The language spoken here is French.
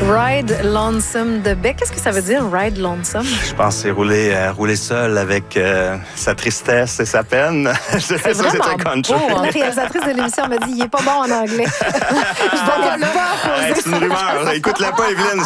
Ride Lonesome de Beck. Qu'est-ce que ça veut dire, Ride Lonesome? Je pense que c'est rouler seul avec sa tristesse et sa peine. Je sais C'est ça, vraiment c'était country. beau, hein? La réalisatrice de l'émission m'a dit, il est pas bon en anglais. Je ne pas poser C'est une rumeur. Écoute-la pas, Evelyne.